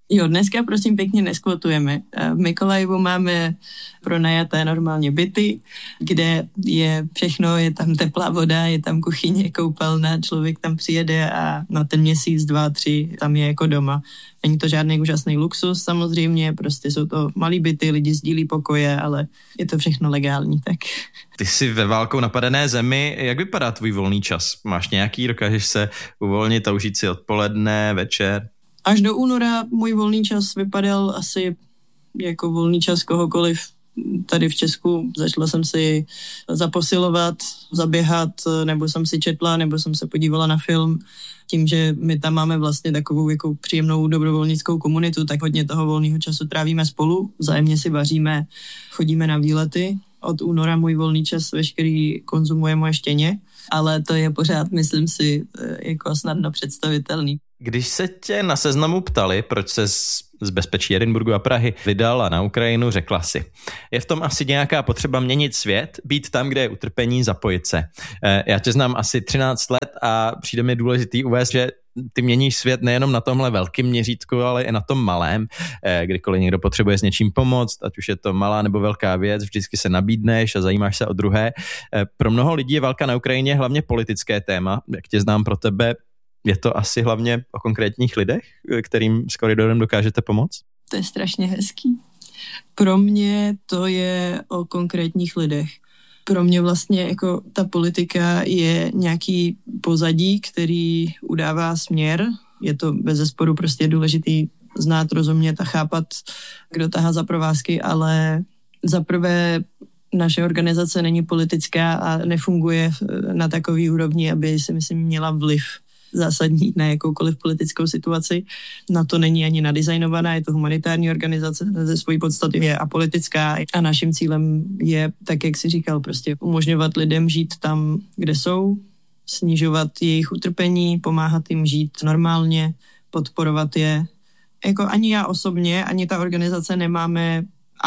Jo, dneska prosím pěkně neskvotujeme. V Mykolajivu máme pronajaté normálně byty, kde je všechno, je tam teplá voda, je tam kuchyně, koupelna, člověk tam přijede a na ten měsíc, 2, 3 tam je jako doma. Není to žádný úžasný luxus samozřejmě, prostě jsou to malý byty, lidi sdílí pokoje, ale je to všechno legální, tak. Ty jsi ve válkou napadené zemi, jak vypadá tvůj volný čas? Máš nějaký, dokážeš se uvolnit a užít si odpoledne, večer? Až do února můj volný čas vypadal asi jako volný čas kohokoliv tady v Česku. Začala jsem si zaposilovat, zaběhat, nebo jsem si četla, nebo jsem se podívala na film. Tím, že my tam máme vlastně takovou jako příjemnou dobrovolnickou komunitu, tak hodně toho volného času trávíme spolu, vzájemně si vaříme, chodíme na výlety. Od února můj volný čas veškerý konzumuje moje štěně, ale to je pořád, myslím si, jako snadno představitelný. Když se tě na Seznamu ptali, proč se z bezpečí Edinburgu a Prahy vydala na Ukrajinu, řekla si: je v tom asi nějaká potřeba měnit svět, být tam, kde je utrpení, zapojit se. Já tě znám asi 13 let a přijde mi důležitý uvést, že ty měníš svět nejenom na tomhle velkém měřítku, ale i na tom malém. Kdykoliv někdo potřebuje s něčím pomoct, ať už je to malá nebo velká věc, vždycky se nabídneš a zajímáš se o druhé. Pro mnoho lidí je válka na Ukrajině hlavně politické téma. Jak tě znám, pro tebe je to asi hlavně o konkrétních lidech, kterým s Koridorem dokážete pomoct? To je strašně hezký. Pro mě to je o konkrétních lidech. Pro mě vlastně jako ta politika je nějaký pozadí, který udává směr. Je to bezesporu prostě důležitý znát, rozumět a chápat, kdo tahá za provázky, ale zaprvé naše organizace není politická a nefunguje na takový úrovni, aby si myslím měla vliv zásadní na jakoukoliv politickou situaci. Na to není ani nadizajnovaná, je to humanitární organizace, ze své podstaty je apolitická a naším cílem je, tak jak jsi říkal, prostě umožňovat lidem žít tam, kde jsou, snižovat jejich utrpení, pomáhat jim žít normálně, podporovat je. Jako ani já osobně, ani ta organizace nemáme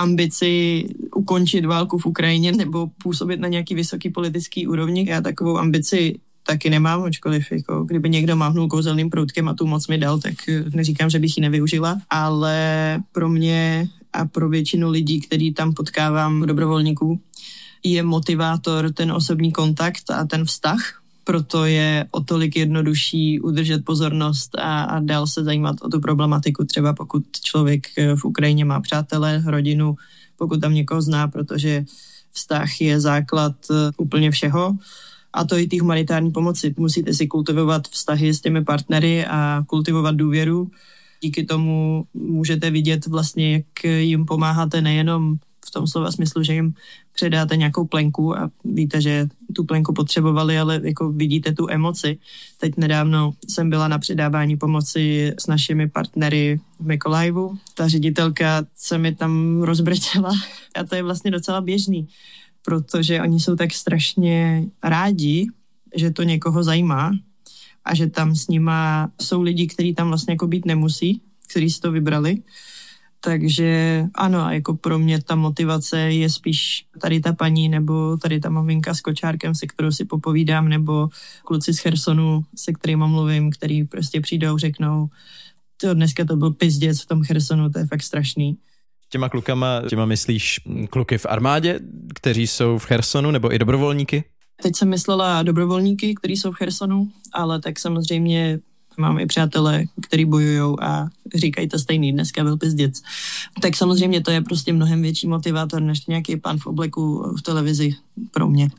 ambici ukončit válku v Ukrajině nebo působit na nějaký vysoký politický úrovni. Já takovou ambici taky nemám, ačkoliv jako, kdyby někdo máhnul kouzelným proutkem a tu moc mi dal, tak neříkám, že bych ji nevyužila, ale pro mě a pro většinu lidí, který tam potkávám, dobrovolníků, je motivátor ten osobní kontakt a ten vztah, proto je o tolik jednodušší udržet pozornost a dál se zajímat o tu problematiku, třeba pokud člověk v Ukrajině má přátele, rodinu, pokud tam někoho zná, protože vztah je základ úplně všeho. A to i té humanitární pomoci. Musíte si kultivovat vztahy s těmi partnery a kultivovat důvěru. Díky tomu můžete vidět vlastně, jak jim pomáháte nejenom v tom slova smyslu, že jim předáte nějakou plenku a víte, že tu plenku potřebovali, ale jako vidíte tu emoci. Teď nedávno jsem byla na předávání pomoci s našimi partnery v Mykolajivu. Ta ředitelka se mi tam rozbrečela a to je vlastně docela běžný, protože oni jsou tak strašně rádi, že to někoho zajímá a že tam s nima jsou lidi, kteří tam vlastně jako být nemusí, kteří si to vybrali. Takže ano, a jako pro mě ta motivace je spíš tady ta paní nebo tady ta maminka s kočárkem, se kterou si popovídám, nebo kluci z Chersonu, se kterýma mluvím, který prostě přijdou, řeknou, dneska to byl pizděc v tom Chersonu, to je fakt strašný. Těma klukama, myslíš kluky v armádě, kteří jsou v Chersonu, nebo i dobrovolníky? Teď jsem myslela dobrovolníky, kteří jsou v Chersonu, ale tak samozřejmě mám i přátelé, kteří bojujou a říkají to stejný, dneska byl pizděc. Tak samozřejmě to je prostě mnohem větší motivátor, než nějaký pán v obleku v televizi pro mě.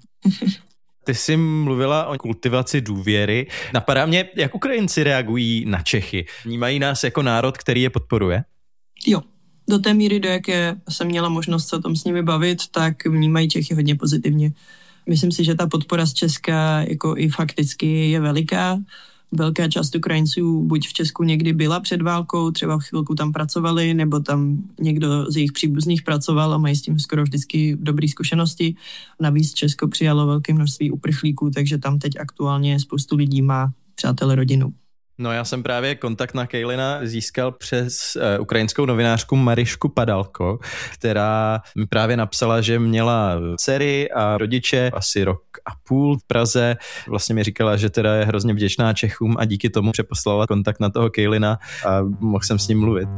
Ty jsi mluvila o kultivaci důvěry. Napadá mě, jak Ukrajinci reagují na Čechy? Vnímají nás jako národ, který je podporuje? Jo. Do té míry, do jaké jsem měla možnost se o tom s nimi bavit, tak vnímají Čechy hodně pozitivně. Myslím si, že ta podpora z Česka jako i fakticky je veliká. Velká část Ukrajinců buď v Česku někdy byla před válkou, třeba v chvilku tam pracovali, nebo tam někdo z jejich příbuzných pracoval a mají s tím skoro vždycky dobré zkušenosti. Navíc Česko přijalo velké množství uprchlíků, takže tam teď aktuálně spoustu lidí má přátelé, rodinu. No já jsem právě kontakt na Kejlina získal přes ukrajinskou novinářku Marišku Padalko, která mi právě napsala, že měla dcery a rodiče asi rok a půl v Praze. Vlastně mi říkala, že teda je hrozně vděčná Čechům a díky tomu přeposlala kontakt na toho Kejlina a mohl jsem s ním mluvit.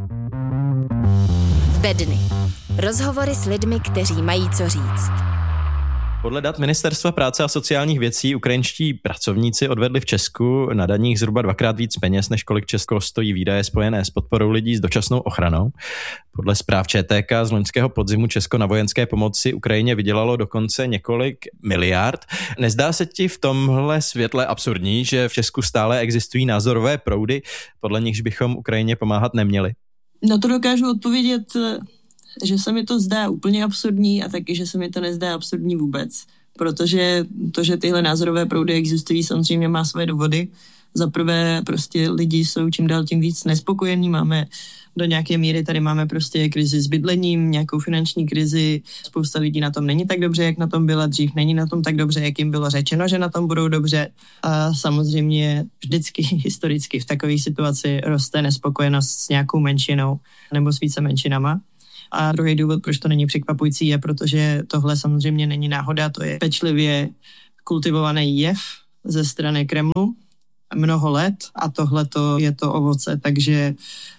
Bedny. Rozhovory s lidmi, kteří mají co říct. Podle dat Ministerstva práce a sociálních věcí ukrajinští pracovníci odvedli v Česku na daních zhruba 2x víc peněz, než kolik Česko stojí výdaje spojené s podporou lidí s dočasnou ochranou. Podle zpráv ČTK z loňského podzimu Česko na vojenské pomoci Ukrajině vydělalo dokonce několik miliard. Nezdá se ti v tomhle světle absurdní, že v Česku stále existují názorové proudy, podle nichž bychom Ukrajině pomáhat neměli? Na to dokážu odpovědět, že se mi to zdá úplně absurdní a taky, že se mi to nezdá absurdní vůbec. Protože to, že tyhle názorové proudy existují, samozřejmě má své důvody. Za prvé prostě lidi jsou čím dál tím víc nespokojení, máme do nějaké míry, tady máme prostě krizi s bydlením, nějakou finanční krizi, spousta lidí na tom není tak dobře, jak na tom byla dřív, není na tom tak dobře, jak jim bylo řečeno, že na tom budou dobře a samozřejmě vždycky historicky v takové situaci roste nespokojenost s nějakou menšinou nebo s více menšinama. A druhý důvod, proč to není překvapující, je, protože tohle samozřejmě není náhoda, to je pečlivě kultivovaný jev ze strany Kremlu mnoho let a tohle je to ovoce, takže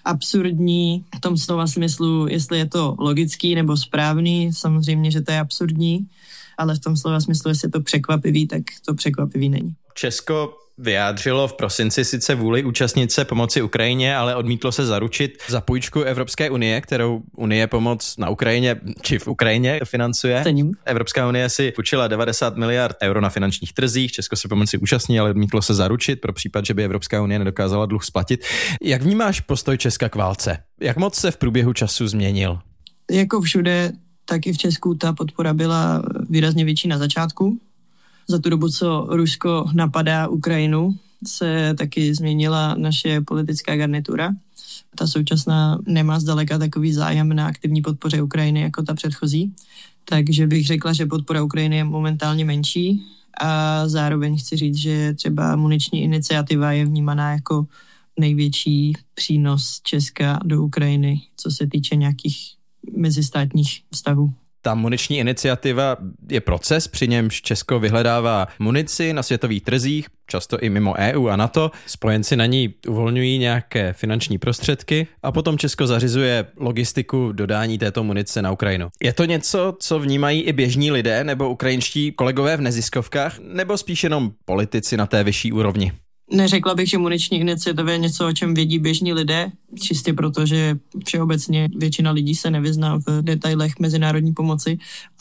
absurdní v tom slova smyslu, jestli je to logický nebo správný, samozřejmě, že to je absurdní, ale v tom slova smyslu, jestli je to překvapivý, tak to překvapivý není. Česko vyjádřilo v prosinci sice vůli účastnit se pomoci Ukrajině, ale odmítlo se zaručit za půjčku Evropské unie, kterou Unie pomoc na Ukrajině či v Ukrajině financuje. Cením. Evropská unie si půjčila 90 miliard euro na finančních trzích, Česko se pomoci účastní, ale odmítlo se zaručit pro případ, že by Evropská unie nedokázala dluh splatit. Jak vnímáš postoj Česka k válce? Jak moc se v průběhu času změnil? Jako všude, tak i v Česku ta podpora byla výrazně větší na začátku. Za tu dobu, co Rusko napadá Ukrajinu, se taky změnila naše politická garnitura. Ta současná nemá zdaleka takový zájem na aktivní podpoře Ukrajiny jako ta předchozí. Takže bych řekla, že podpora Ukrajiny je momentálně menší a zároveň chci říct, že třeba muniční iniciativa je vnímaná jako největší přínos Česka do Ukrajiny, co se týče nějakých mezistátních vztahů. Ta muniční iniciativa je proces, při němž Česko vyhledává munici na světových trzích, často i mimo EU a NATO. Spojenci na ní uvolňují nějaké finanční prostředky a potom Česko zařizuje logistiku dodání této munice na Ukrajinu. Je to něco, co vnímají i běžní lidé nebo ukrajinští kolegové v neziskovkách, nebo spíš jenom politici na té vyšší úrovni? Neřekla bych, že muniční iniciativa je něco, o čem vědí běžní lidé, čistě proto, že všeobecně většina lidí se nevyzná v detailech mezinárodní pomoci,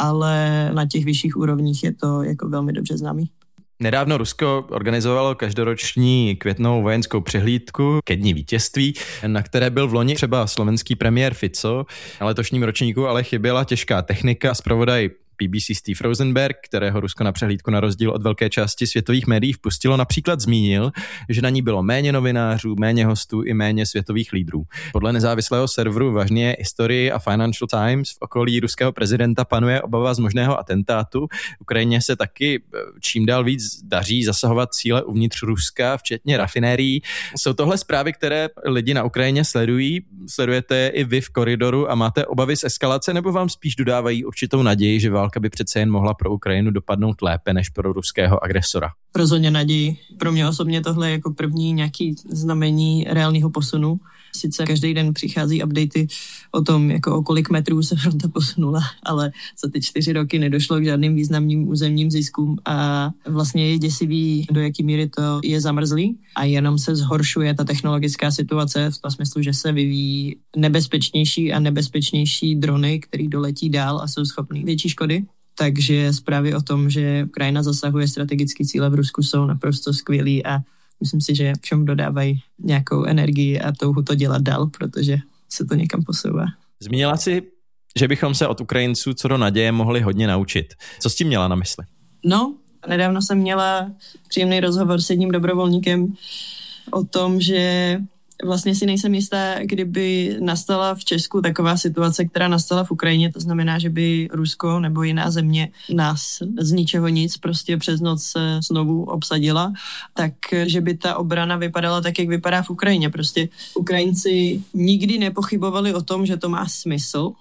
ale na těch vyšších úrovních je to jako velmi dobře známý. Nedávno Rusko organizovalo každoroční květnovou vojenskou přehlídku ke dni vítězství, na které byl vloni třeba slovenský premiér Fico. Na letošním ročníku ale chyběla těžká technika a zpravodaj BBC Steve Rosenberg, kterého Rusko na přehlídku na rozdíl od velké části světových médií vpustilo, například zmínil, že na ní bylo méně novinářů, méně hostů i méně světových lídrů. Podle nezávislého serveru Vážně History a Financial Times v okolí ruského prezidenta panuje obava z možného atentátu. Ukrajině se taky čím dál víc daří zasahovat cíle uvnitř Ruska, včetně rafinérií. Jsou tohle zprávy, které lidi na Ukrajině sledují? Sledujete je i vy v Koridoru a máte obavy z eskalace, nebo vám spíš dodávají určitou naději, že válka by přece jen mohla pro Ukrajinu dopadnout lépe než pro ruského agresora? Rozhodně naději. Pro mě osobně tohle je jako první nějaký znamení reálného posunu. Sice každý den přichází updaty o tom, jako o kolik metrů se fronta posunula, ale za ty 4 roky nedošlo k žádným významným územním ziskům a vlastně je děsivý, do jaký míry to je zamrzlý a jenom se zhoršuje ta technologická situace v tom smyslu, že se vyvíjí nebezpečnější a nebezpečnější drony, který doletí dál a jsou schopný větší škody. Takže zprávy o tom, že Ukrajina zasahuje strategické cíle v Rusku, jsou naprosto skvělý a myslím si, že všem dodávají nějakou energii a touhu to dělat dál, protože se to někam posouvá. Zmínila si, že bychom se od Ukrajinců co do naděje mohli hodně naučit. Co s tím měla na mysli? No, nedávno jsem měla příjemný rozhovor s jedním dobrovolníkem o tom, že Vlastně si nejsem jistá, kdyby nastala v Česku taková situace, která nastala v Ukrajině, to znamená, že by Rusko nebo jiná země nás z ničeho nic prostě přes noc znovu obsadila, tak že by ta obrana vypadala tak, jak vypadá v Ukrajině. Prostě Ukrajinci nikdy nepochybovali o tom, že to má smysl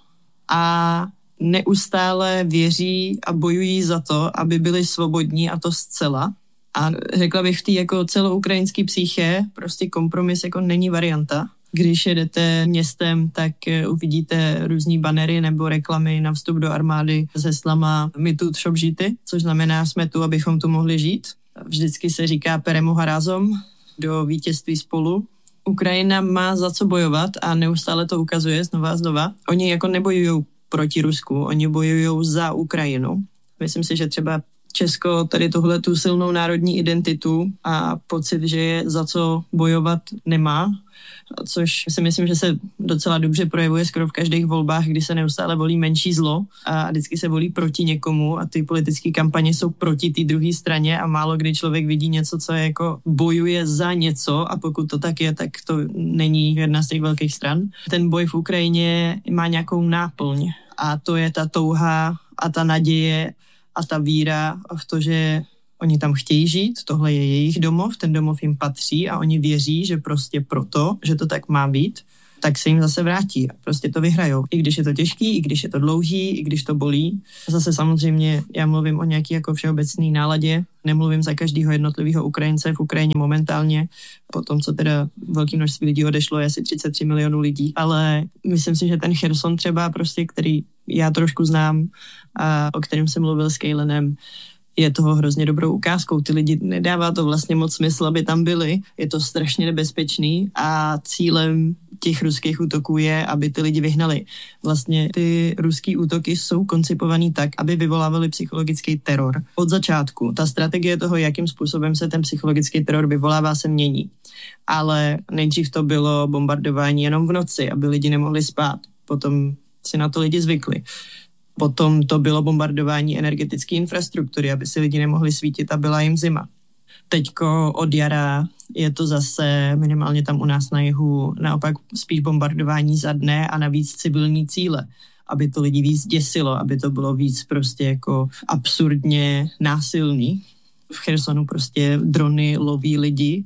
a neustále věří a bojují za to, aby byli svobodní, a to zcela. A řekla bych v té jako celoukrajinské psyché prostě kompromis jako není varianta. Když jedete městem, tak uvidíte různý banery nebo reklamy na vstup do armády s heslama my tu šop žity, což znamená jsme tu, abychom tu mohli žít. Vždycky se říká peremога razom, do vítězství spolu. Ukrajina má za co bojovat a neustále to ukazuje znova a znova. Oni jako nebojujou proti Rusku, oni bojují za Ukrajinu. Myslím si, že třeba Česko tady tohle tu silnou národní identitu a pocit, že je za co bojovat nemá, což si myslím, že se docela dobře projevuje skoro v každých volbách, kdy se neustále volí menší zlo a vždycky se volí proti někomu a ty politické kampaně jsou proti té druhé straně a málo kdy člověk vidí něco, co je jako bojuje za něco a pokud to tak je, tak to není jedna z těch velkých stran. Ten boj v Ukrajině má nějakou náplň a to je ta touha a ta naděje a ta víra v to, že oni tam chtějí žít, tohle je jejich domov, ten domov jim patří a oni věří, že prostě proto, že to tak má být, tak se jim zase vrátí a prostě to vyhrajou. I když je to těžký, i když je to dlouhý, i když to bolí. Zase samozřejmě já mluvím o nějaký jako všeobecný náladě, nemluvím za každého jednotlivého Ukrajince v Ukrajině momentálně, po tom, co teda velké množství lidí odešlo, je asi 33 milionů lidí, ale myslím si, že ten Cherson třeba prostě, který já trošku znám a o kterém jsem mluvil s Kejlenem, je toho hrozně dobrou ukázkou. Ty lidi nedává to vlastně moc smysl, aby tam byli. Je to strašně nebezpečný a cílem těch ruských útoků je, aby ty lidi vyhnali. Vlastně ty ruský útoky jsou koncipovaný tak, aby vyvolávali psychologický teror. Od začátku. Ta strategie toho, jakým způsobem se ten psychologický teror vyvolává, se mění. Ale nejdřív to bylo bombardování jenom v noci, aby lidi nemohli spát. Potom si na to lidi zvykli. Potom to bylo bombardování energetické infrastruktury, aby si lidi nemohli svítit a byla jim zima. Teďko od jara je to zase minimálně tam u nás na jihu naopak spíš bombardování za dne a navíc civilní cíle, aby to lidi víc děsilo, aby to bylo víc prostě jako absurdně násilný. V Chersonu prostě drony loví lidi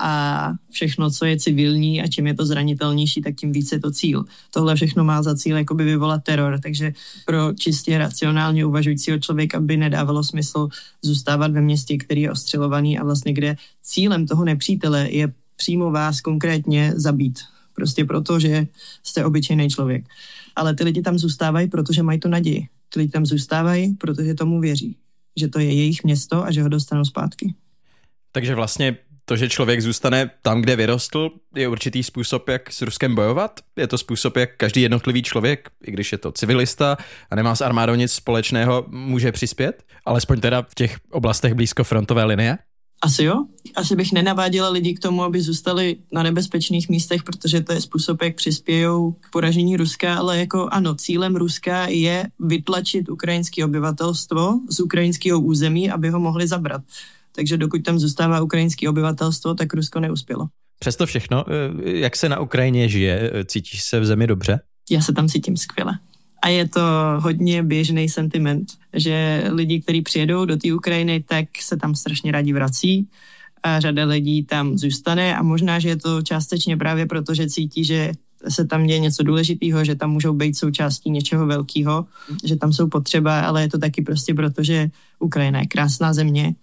a všechno, co je civilní a čím je to zranitelnější, tak tím víc je to cíl. Tohle všechno má za cíl jakoby vyvolat teror, takže pro čistě racionálně uvažujícího člověka by nedávalo smysl zůstávat ve městě, který je ostřelovaný a vlastně kde cílem toho nepřítele je přímo vás konkrétně zabít. Prostě proto, že jste obyčejný člověk. Ale ty lidi tam zůstávají, protože mají tu naději. Ty lidi tam zůstávají, protože tomu věří, že to je jejich město a že ho dostanou zpátky. Takže vlastně to, že člověk zůstane tam, kde vyrostl, je určitý způsob, jak s Ruskem bojovat? Je to způsob, jak každý jednotlivý člověk, i když je to civilista a nemá s armádou nic společného, může přispět? Alespoň teda v těch oblastech blízko frontové linie? Asi jo. Asi bych nenaváděla lidi k tomu, aby zůstali na nebezpečných místech, protože to je způsob, jak přispějou k poražení Ruska, ale jako ano, cílem Ruska je vytlačit ukrajinské obyvatelstvo z ukrajinského území, aby ho mohli zabrat. Takže dokud tam zůstává ukrajinské obyvatelstvo, tak Rusko neuspělo. Přesto všechno, jak se na Ukrajině žije? Cítíš se v zemi dobře? Já se tam cítím skvěle. A je to hodně běžný sentiment, že lidi, kteří přijedou do té Ukrajiny, tak se tam strašně rádi vrací. A řada lidí tam zůstane a možná, že je to částečně právě proto, že cítí, že se tam děje něco důležitého, že tam můžou být součástí něčeho velkého, že tam jsou potřeba, ale je to taky prostě proto, že Ukrajina je krásná země,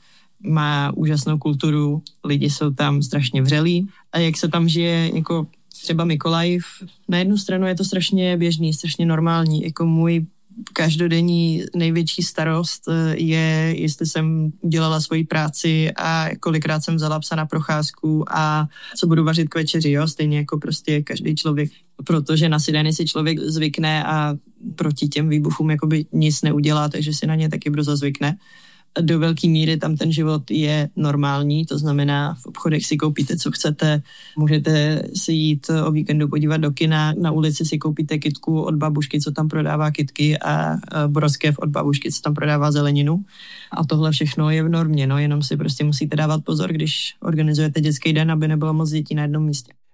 má úžasnou kulturu, lidi jsou tam strašně vřelí a jak se tam žije, jako třeba Mykolajiv, na jednu stranu je to strašně běžný, strašně normální, jako můj každodenní největší starost je, jestli jsem dělala svoji práci a kolikrát jsem vzala psa na procházku a co budu vařit k večeři, jo, stejně jako prostě každý člověk, protože na sirény si člověk zvykne a proti těm výbuchům jakoby nic neudělá, takže si na ně taky brzo zvykne. Do velké míry tam ten život je normální, to znamená v obchodech si koupíte, co chcete, můžete si jít o víkendu podívat do kina, na ulici si koupíte kytku od babušky, co tam prodává kytky a broskev od babušky, co tam prodává zeleninu a tohle všechno je v normě, no, jenom si prostě musíte dávat pozor, když organizujete dětský den, aby nebylo moc dětí na jednom místě.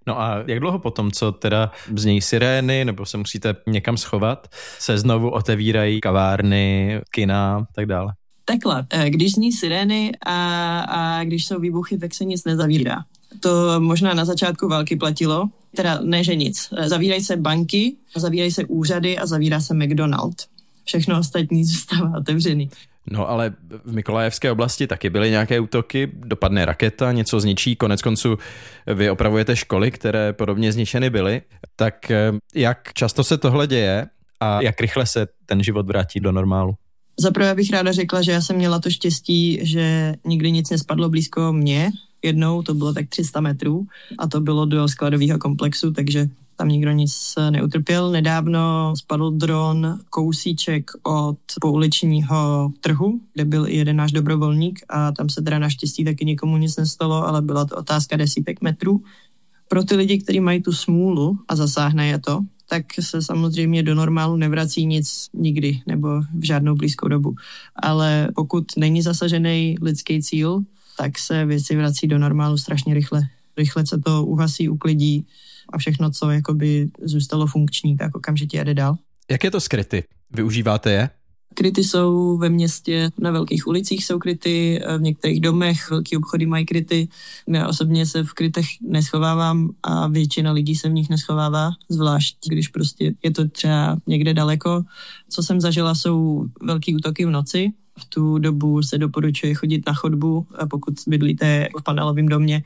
No a jak dlouho potom, co teda znějí sirény, nebo se musíte někam schovat, se znovu otevírají kavárny, kina, tak dále? Takhle, když zní sirény a když jsou výbuchy, tak se nic nezavírá. To možná na začátku války platilo, teda ne, že nic. Zavírají se banky, zavírají se úřady a zavírá se McDonald. Všechno ostatní zůstává otevřený. No ale v Mykolajevské oblasti taky byly nějaké útoky, dopadne raketa, něco zničí, konec konců vy opravujete školy, které podobně zničeny byly. Tak jak často se tohle děje a jak rychle se ten život vrátí do normálu? Zaprvé bych ráda řekla, že já jsem měla to štěstí, že nikdy nic nespadlo blízko mě. Jednou to bylo tak 300 metrů a to bylo do skladového komplexu, takže tam nikdo nic neutrpěl. Nedávno spadl dron kousíček od pouličního trhu, kde byl i jeden náš dobrovolník a tam se teda naštěstí taky nikomu nic nestalo, ale byla to otázka desítek metrů. Pro ty lidi, kteří mají tu smůlu a zasáhne je to, tak se samozřejmě do normálu nevrací nic nikdy nebo v žádnou blízkou dobu. Ale pokud není zasažený lidský cíl, tak se věci vrací do normálu strašně rychle. Rychle se to uhasí, uklidí a všechno, co jakoby zůstalo funkční, tak okamžitě jede dál. Jak je to s kryty? Využíváte je? Kryty jsou ve městě, na velkých ulicích jsou kryty, v některých domech velký obchody mají kryty. Já osobně se v krytech neschovávám a většina lidí se v nich neschovává, zvlášť když prostě je to třeba někde daleko. Co jsem zažila, jsou velký útoky v noci. V tu dobu se doporučuje chodit na chodbu, a pokud bydlíte v panelovém domě,